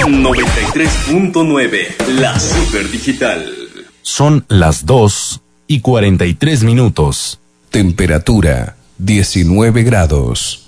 93.9, la Super Digital. Son las 2:43. Temperatura 19 grados.